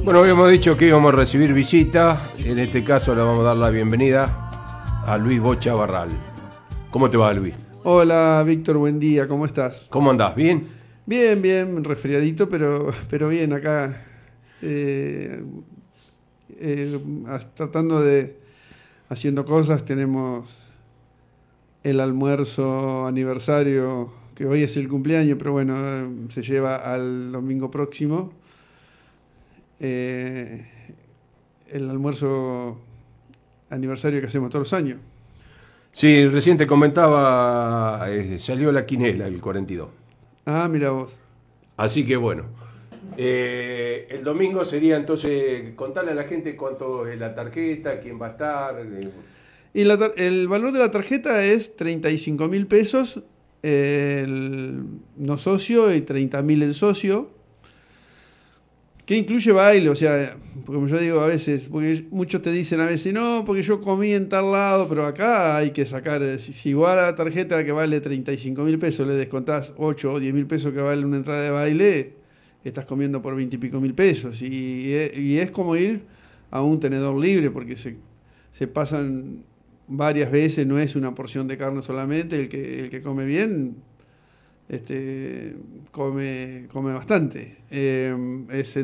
Bueno, habíamos dicho que íbamos a recibir visita. En este caso le vamos a dar la bienvenida a Luis Bocha Barral. ¿Cómo te va, Luis? Hola, Víctor, buen día, ¿cómo estás? ¿Cómo andás? ¿Bien? Bien, bien, resfriadito, pero bien, acá tratando de, haciendo cosas. Tenemos el almuerzo aniversario, que hoy es el cumpleaños, pero bueno, se lleva al domingo próximo. El almuerzo aniversario que hacemos todos los años. Sí, recién te comentaba, salió la quinela el 42. Ah, mira vos. Así que bueno, el domingo sería entonces contarle a la gente cuánto es la tarjeta, quién va a estar. Y el valor de la tarjeta es 35.000 pesos el no socio y 30.000 el socio, que incluye baile. O sea, como yo digo a veces, porque muchos te dicen a veces, no, porque yo comí en tal lado, pero acá hay que sacar, si igual a la tarjeta que vale 35.000 pesos le descontás 8 o 10.000 pesos que vale una entrada de baile, estás comiendo por 20 y pico mil pesos. Y es como ir a un tenedor libre, porque se pasan varias veces, no es una porción de carne solamente. El que come bien come bastante. Es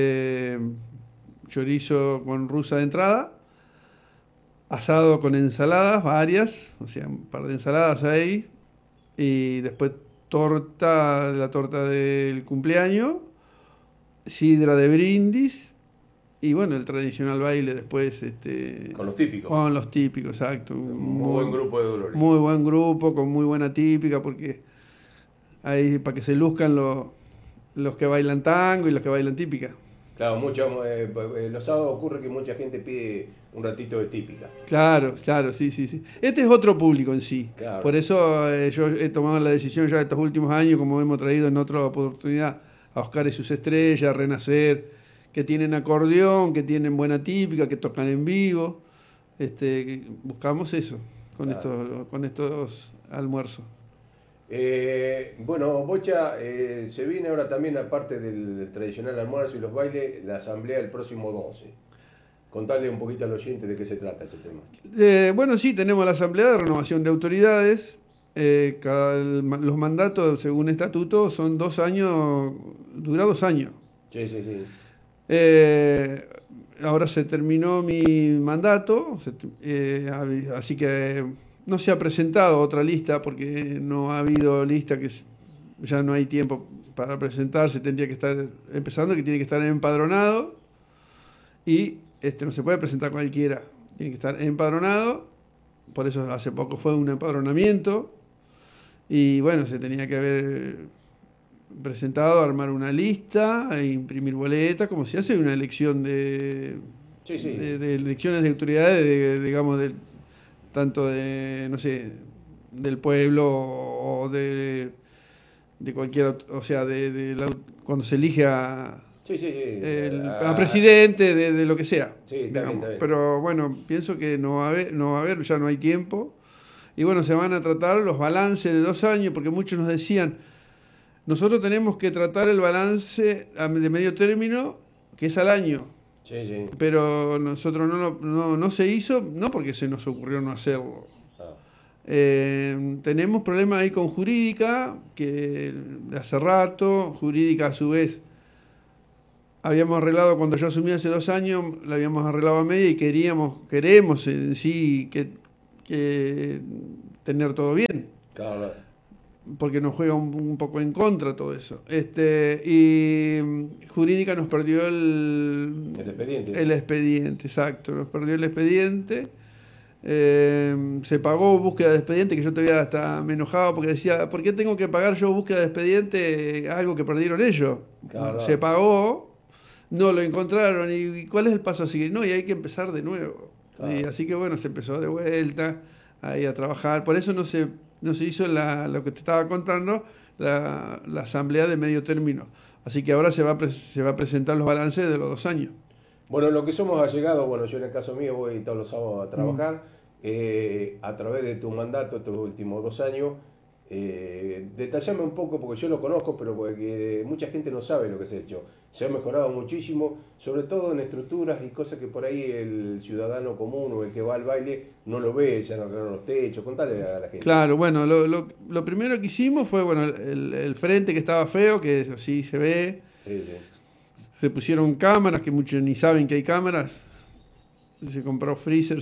chorizo con rusa de entrada, asado con ensaladas varias, o sea, un par de ensaladas ahí, y después la torta del cumpleaños, sidra de brindis, y bueno, el tradicional baile después. Con los típicos. Con los típicos, exacto. Muy buen grupo de Dolores. Muy buen grupo, con muy buena típica, porque ahí para que se luzcan los que bailan tango y los que bailan típica. Claro, los sábados ocurre que mucha gente pide un ratito de típica. Claro, sí. Este es otro público en sí. Claro. Por eso yo he tomado la decisión ya estos últimos años, como hemos traído en otra oportunidad a Oscar y sus estrellas, a Renacer, que tienen acordeón, que tienen buena típica, que tocan en vivo. Buscamos eso con, claro, con estos almuerzos. Bueno, Bocha, se viene ahora también, aparte del tradicional almuerzo y los bailes, la asamblea el próximo 12. Contarle un poquito al oyente de qué se trata ese tema. Bueno, sí, tenemos la asamblea de renovación de autoridades. Los mandatos, según estatuto, son 2 años, dura 2 años. Sí. Ahora se terminó mi mandato, así que no se ha presentado otra lista, porque no ha habido lista, ya no hay tiempo para presentarse. Tendría que estar empezando, que tiene que estar empadronado, y no se puede presentar cualquiera, tiene que estar empadronado. Por eso hace poco fue un empadronamiento, y bueno, se tenía que haber presentado, armar una lista e imprimir boletas, como se hace una elección de elecciones de autoridades, digamos, tanto de, no sé, del pueblo o de cualquier, o sea, cuando se elige a presidente, de lo que sea. Sí, está bien. Pero bueno, pienso que no va a haber, ya no hay tiempo. Y bueno, se van a tratar los balances de 2 años, porque muchos nos decían, nosotros tenemos que tratar el balance de medio término, que es al año. Sí. Pero nosotros no se hizo, no porque se nos ocurrió no hacerlo. Tenemos problemas ahí con Jurídica, que de hace rato. Jurídica, a su vez, habíamos arreglado, cuando yo asumí hace 2 años, la habíamos arreglado a media, y queremos en sí que tener todo bien. Claro. Porque nos juega un poco en contra todo eso. Y Jurídica nos perdió el expediente. El expediente, exacto. Nos perdió el expediente. Se pagó búsqueda de expediente, que yo todavía hasta me enojaba, porque decía, ¿por qué tengo que pagar yo búsqueda de expediente algo que perdieron ellos? Claro. Se pagó, no lo encontraron, y ¿cuál es el paso a seguir? No, y hay que empezar de nuevo. Claro. Y así que bueno, se empezó de vuelta ahí a trabajar. Por eso no se hizo lo que te estaba contando, la asamblea de medio término. Así que ahora se va a presentar los balances de los 2 años. Bueno, lo que somos allegados, bueno, yo en el caso mío voy todos los sábados a trabajar, a través de tu mandato, estos últimos 2 años, Detallame un poco, porque yo lo conozco, pero porque mucha gente no sabe lo que se ha hecho. Se ha mejorado muchísimo, sobre todo en estructuras y cosas que por ahí el ciudadano común o el que va al baile no lo ve, ya no arreglaron los techos. Contale a la gente. Claro, bueno, lo primero que hicimos fue, bueno, el frente que estaba feo, que así se ve. Sí, sí. Se pusieron cámaras, que muchos ni saben que hay cámaras. Se compró freezer,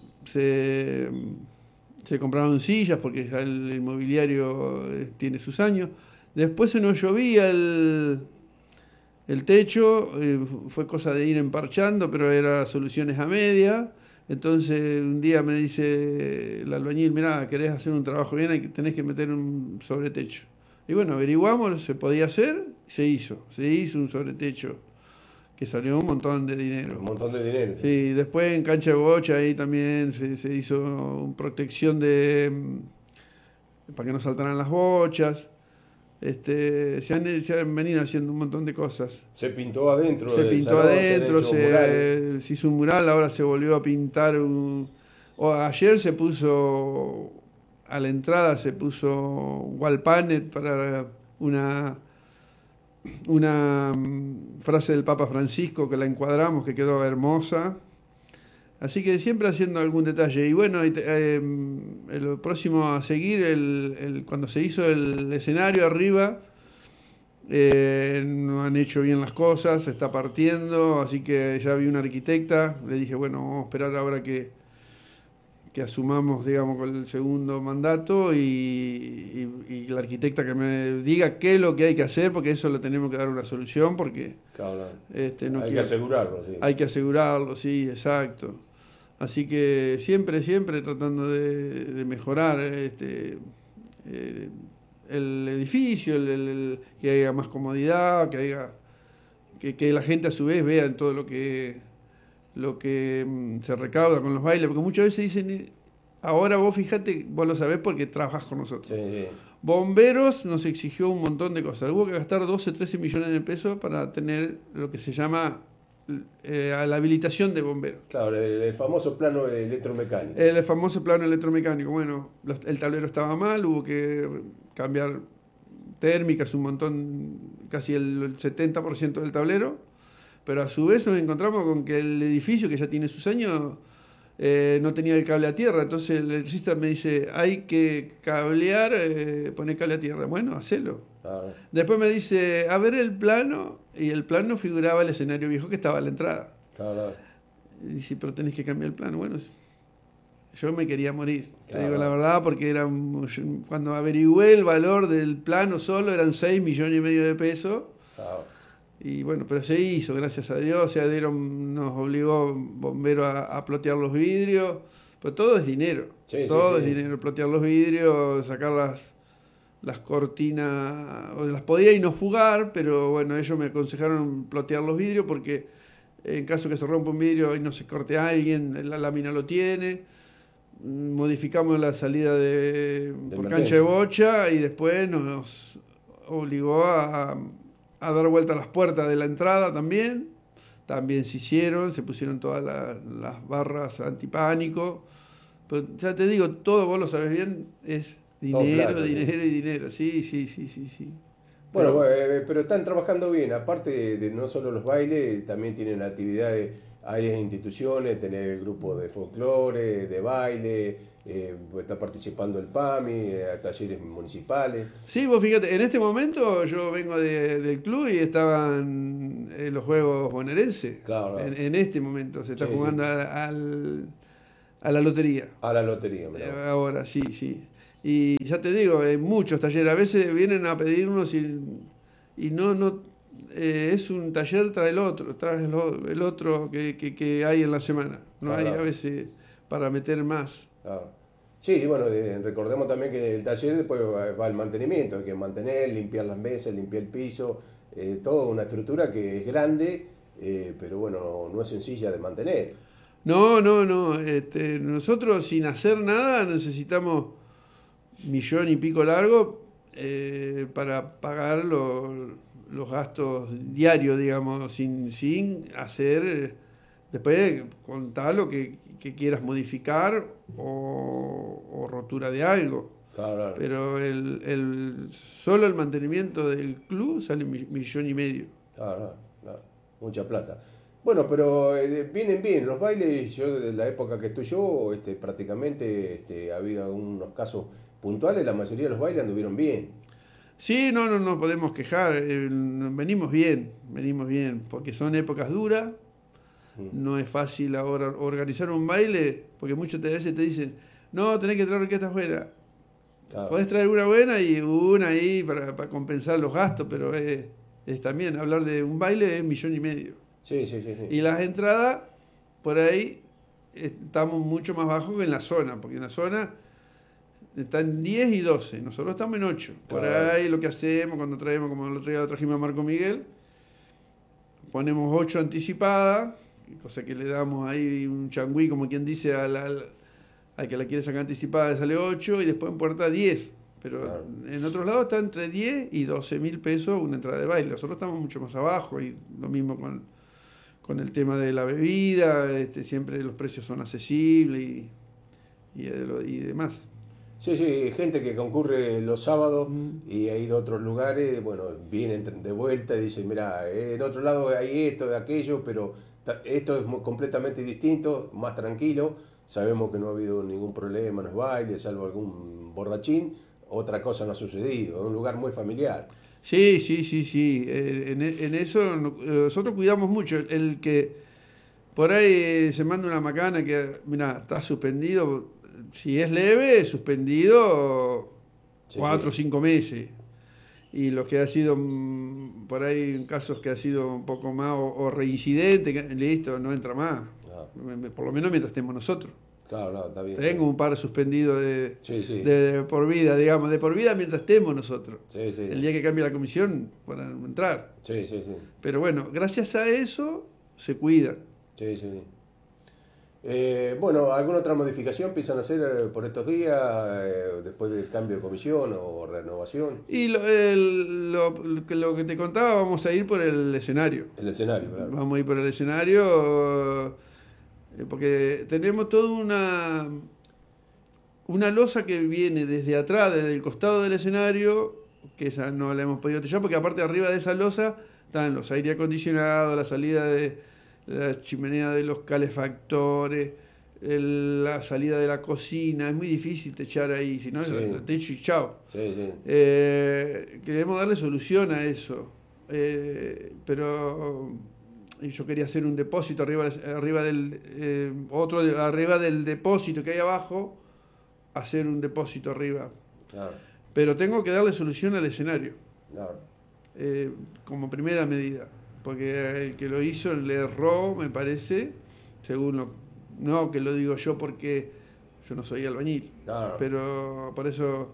se compraron sillas, porque ya el inmobiliario tiene sus años. Después se nos llovía el techo, fue cosa de ir emparchando, pero era soluciones a media. Entonces un día me dice el albañil, mirá, querés hacer un trabajo bien, tenés que meter un sobretecho. Y bueno, averiguamos, se podía hacer, se hizo un sobretecho que salió un montón de dinero. Un montón de dinero. Sí, después en cancha de bocha ahí también se hizo protección para que no saltaran las bochas. Se han venido haciendo un montón de cosas. Se pintó adentro. Se pintó salón, adentro, se se hizo un mural, ahora se volvió a pintar. Ayer se puso, a la entrada se puso wall panet para una frase del Papa Francisco que la encuadramos, que quedó hermosa. Así que siempre haciendo algún detalle. Y bueno, el próximo a seguir, cuando se hizo el escenario arriba, no han hecho bien las cosas, se está partiendo, así que ya vi una arquitecta, le dije, bueno, vamos a esperar ahora que asumamos, digamos, con el segundo mandato y la arquitecta que me diga qué es lo que hay que hacer, porque eso le tenemos que dar una solución, porque claro, hay que asegurarlo, sí. Hay que asegurarlo, sí, exacto. Así que siempre tratando de mejorar el edificio, que haya más comodidad, que la gente a su vez vea en todo lo que se recauda con los bailes, porque muchas veces dicen, ahora vos fíjate, vos lo sabés porque trabajás con nosotros. Sí, sí. Bomberos nos exigió un montón de cosas, hubo que gastar 12, 13 millones de pesos para tener lo que se llama la habilitación de bomberos. Claro, el famoso plano electromecánico. El famoso plano electromecánico, bueno, el tablero estaba mal, hubo que cambiar térmicas, un montón, casi el 70% del tablero. Pero a su vez nos encontramos con que el edificio, que ya tiene sus años, no tenía el cable a tierra. Entonces el electricista me dice, hay que cablear, poner cable a tierra. Bueno, hacelo. Ah. Después me dice, a ver el plano, y el plano figuraba el escenario viejo que estaba a la entrada. Claro. Y dice, pero tenés que cambiar el plano. Bueno, yo me quería morir, claro. Te digo la verdad, porque cuando averigüé el valor del plano solo, eran 6,5 millones de pesos. Claro. Y bueno, pero se hizo, gracias a Dios, nos obligó Bombero a plotear los vidrios, pero todo es dinero, todo es dinero, plotear los vidrios, sacar las cortinas, las podía inofugar, pero bueno, ellos me aconsejaron plotear los vidrios porque en caso que se rompa un vidrio y no se corte a alguien, la lámina lo tiene. Modificamos la salida por cancha de bocha y después nos obligó a dar vuelta a las puertas de la entrada también se pusieron todas las barras antipánico, pero ya te digo, todo vos lo sabes bien, es dinero, plata, dinero y dinero, sí. Bueno, pero están trabajando bien, aparte de no solo los bailes, también tienen actividades, hay instituciones, tener el grupo de folclore, de baile, está participando el PAMI, talleres municipales. Sí, vos fíjate, en este momento yo vengo del club y estaban los Juegos Bonaerenses. Claro. En este momento se está jugando a la lotería. A la lotería, ahora, sí. Y ya te digo, hay muchos talleres. A veces vienen a pedirnos y no es un taller tras el otro que hay en la semana. No hay a veces para meter más. Claro. Sí, bueno, recordemos también que el taller después va al mantenimiento, hay que mantener, limpiar las mesas, limpiar el piso, toda una estructura que es grande, pero bueno, no es sencilla de mantener. No. Nosotros sin hacer nada necesitamos 1,000,000 y pico largo para pagar los gastos diarios, digamos, sin hacer, después contar lo que quieras modificar o rotura de algo. Claro, claro. Pero solo el mantenimiento del club sale 1,5 millones. Claro, claro, claro. Mucha plata. Bueno, pero vienen bien los bailes. Yo, de la época que estoy yo, prácticamente ha habido algunos casos puntuales. La mayoría de los bailes anduvieron bien. Sí, no podemos quejar, venimos bien, porque son épocas duras, no es fácil ahora organizar un baile, porque muchas veces te dicen, no, tenés que traer orquesta afuera. Claro. Podés traer una buena y una ahí para compensar los gastos, pero es también hablar de un baile es 1,5 millones. Sí, sí, sí, sí. Y las entradas, por ahí, estamos mucho más bajos que en la zona, porque en la zona están 10 y 12, nosotros estamos en 8. Por Claro. ahí lo que hacemos cuando traemos, como el otro día lo trajimos a Marco Miguel, ponemos 8 anticipadas, cosa que le damos ahí un changüí, como quien dice, al que la quiere sacar anticipada le sale 8 y después en puerta 10. Pero Claro. en otros lados está entre 10 y 12.000 pesos una entrada de baile. Nosotros estamos mucho más abajo y lo mismo con el tema de la bebida, siempre los precios son accesibles y demás. Sí, sí, gente que concurre los sábados y ha ido a otros lugares, bueno, vienen de vuelta y dicen, mira, en otro lado hay esto, de aquello, pero esto es completamente distinto, más tranquilo, sabemos que no ha habido ningún problema en los bailes, salvo algún borrachín, otra cosa no ha sucedido, es un lugar muy familiar. Sí. En eso nosotros cuidamos mucho. El que por ahí se manda una macana que, mira, está suspendido, si es leve, suspendido Sí, 4 o sí. 5 meses. Y los que ha sido, por ahí en casos que ha sido un poco más, o reincidente, listo, no entra más. Ah, Por lo menos mientras estemos nosotros. claro, no, está bien. Tengo un par suspendidos Sí, sí. de por vida, digamos, de por vida mientras estemos nosotros. Sí, sí. El día que cambie la comisión, puedan entrar. Sí, sí, sí. Pero bueno, gracias a eso se cuidan. Sí, sí. Bueno, ¿alguna otra modificación piensan hacer por estos días, después del cambio de comisión o renovación? Y lo que te contaba, vamos a ir por el escenario. El escenario, claro. Vamos a ir por el escenario porque tenemos toda una losa que viene desde atrás, desde el costado del escenario, que esa no la hemos podido tallar, porque aparte arriba de esa losa están los aire acondicionados, la salida de la chimenea de los calefactores, la salida de la cocina. Es muy difícil techar ahí, si no, Sí. el techo y chao. Sí, sí. Queremos darle solución a eso, pero yo quería hacer un depósito arriba del depósito que hay abajo, hacer un depósito arriba, Claro, pero tengo que darle solución al escenario claro. como primera medida, porque el que lo hizo le erró, me parece, no que lo digo yo porque yo no soy albañil, Claro. pero por eso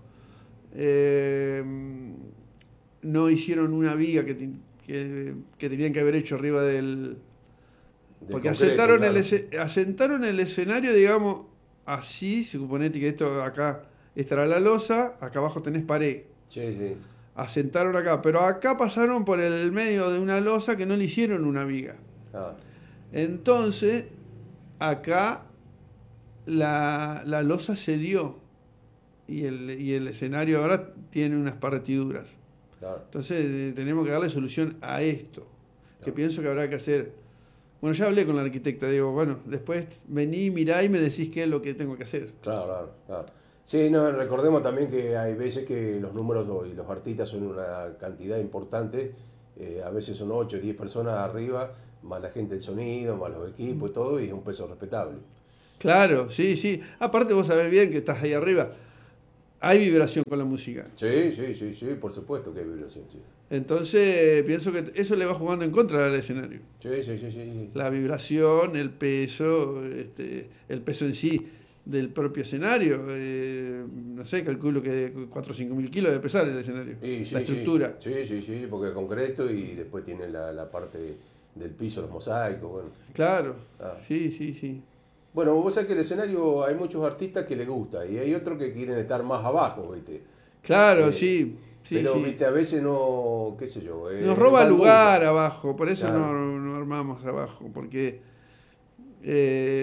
no hicieron una viga que tenían que haber hecho arriba del... Porque concreto, asentaron el escenario, digamos, así, suponete que esto acá estará la losa, acá abajo tenés pared. Sí, sí. Asentaron acá, pero acá pasaron por el medio de una losa que no le hicieron una viga. Claro. Entonces, acá la losa cedió y el escenario ahora tiene unas partiduras. Claro. Entonces tenemos que darle solución a esto, que Claro. pienso que habrá que hacer. Bueno, ya hablé con la arquitecta, digo, bueno, después vení, mirá y me decís qué es lo que tengo que hacer. Claro, claro, claro. Sí, no, recordemos también que hay veces que los números y los artistas son una cantidad importante, a veces son 8 o 10 personas arriba, más la gente del sonido, más los equipos y todo, y es un peso respetable. Claro, sí. Aparte vos sabés bien que estás ahí arriba. Hay vibración con la música. Sí, por supuesto que hay vibración, sí. Entonces pienso que eso le va jugando en contra al escenario. Sí. La vibración, el peso en sí del propio escenario. No sé, calculo que 4 o 5 mil kilos debe pesar el escenario. Y sí, la estructura. Sí, porque es concreto y después tiene la parte del piso, los mosaicos, bueno. Claro, Ah. sí. Bueno, vos sabés que el escenario hay muchos artistas que les gusta y hay otros que quieren estar más abajo, ¿viste? Claro, Eh, sí. pero, Sí. viste, a veces no, qué sé yo. Nos roba va el lugar mundo. abajo, por eso Claro. no armamos abajo, porque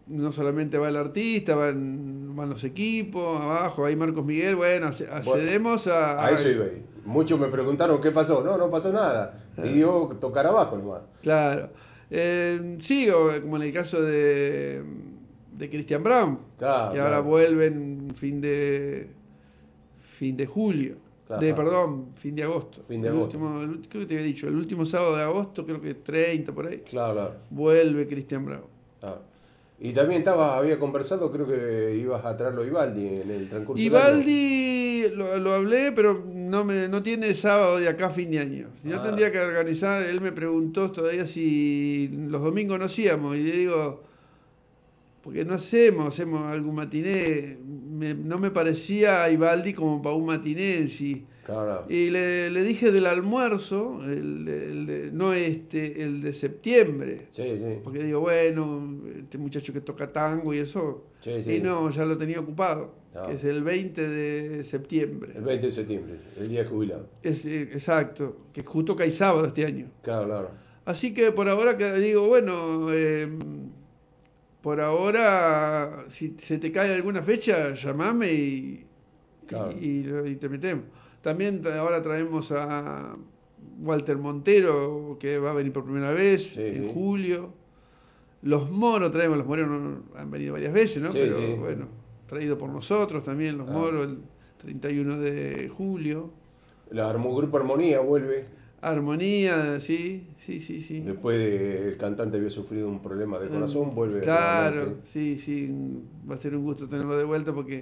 no solamente va el artista, van los equipos, abajo, ahí Marcos Miguel, bueno, accedemos a eso iba ahí. Muchos me preguntaron qué pasó. No pasó nada. Pidió tocar abajo nomás. Claro. Sí, como en el caso de Christian Brown, claro, que ahora vuelven fin de julio. Claro. Fin de agosto. Fin de agosto. Creo que te había dicho, el último sábado de agosto, creo que 30 por ahí. Claro. Vuelve Christian Brown. Claro. Y también había conversado, creo que ibas a traerlo a Ivaldi en el transcurso Ivaldi del año. Lo hablé, pero no tiene sábado de acá a fin de año. Yo tendría que organizar, él me preguntó todavía si los domingos no hacíamos, y le digo, porque no hacemos algún matiné, no me parecía Ivaldi como para un matiné en sí. Claro. Y le dije del almuerzo, el de septiembre. Sí. Porque digo, bueno, este muchacho que toca tango y eso. Sí. Y no, ya lo tenía ocupado. Que es el 20 de septiembre. El 20 de septiembre, el día de jubilado. Exacto, que justo cae sábado este año. Claro. Así que por ahora digo, bueno, por ahora, si se te cae alguna fecha, llamame y te metemos. También ahora traemos a Walter Montero, que va a venir por primera vez en julio. Los Moros los Moros han venido varias veces, ¿no? Pero bueno, traído por nosotros también, los Moros, el 31 de julio. Grupo Armonía vuelve. Armonía, sí. Después de el cantante había sufrido un problema de corazón, vuelve. Claro, sí, va a ser un gusto tenerlo de vuelta porque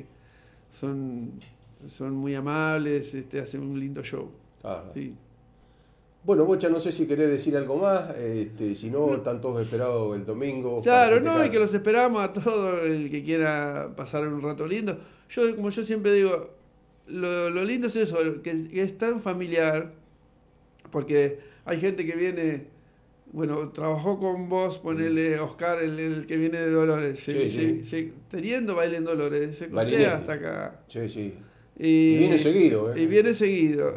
son muy amables, hacen un lindo show. Claro. Sí. Bueno, Bocha, no sé si querés decir algo más, si no, están todos esperados el domingo. Claro, y que los esperamos a todo el que quiera pasar un rato lindo. Como yo siempre digo, lo lindo es eso, que es tan familiar, porque hay gente que viene, bueno, trabajó con vos, ponele Oscar, el que viene de Dolores, teniendo baile en Dolores, se costea hasta acá. Sí. Y viene seguido, Y viene seguido.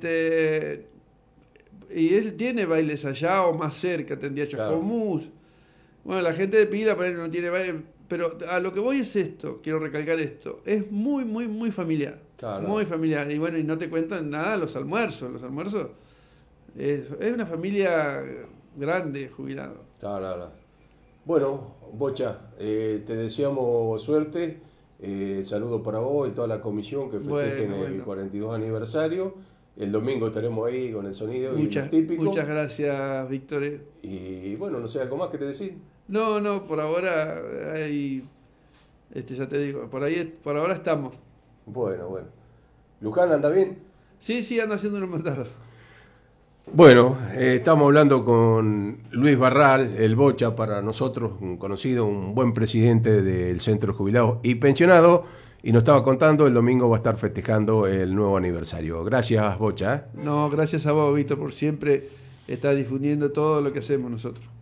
Y él tiene bailes allá o más cerca, tendría Chascomús. Claro. Bueno, la gente de Pila para él no tiene baile, pero a lo que voy es esto, quiero recalcar esto, es muy, muy, muy familiar. Claro. Muy familiar. Y bueno, y no te cuentan nada los almuerzos. Los almuerzos es una familia grande, jubilado. Claro. Bueno, Bocha, te deseamos suerte. Saludos para vos y toda la comisión que festejen el 42 aniversario. El domingo estaremos ahí con el sonido típico. Muchas gracias, Víctor. Y bueno, no sé, ¿algo más que te decir? No, por ahora hay, ya te digo, por ahora estamos. Bueno. ¿Luján anda bien? Sí, anda haciendo unos mandados. Bueno, estamos hablando con Luis Barral, el Bocha para nosotros, un conocido, un buen presidente del Centro de Jubilados y Pensionados, y nos estaba contando, el domingo va a estar festejando el nuevo aniversario. Gracias, Bocha. No, gracias a vos, Víctor, por siempre estar difundiendo todo lo que hacemos nosotros.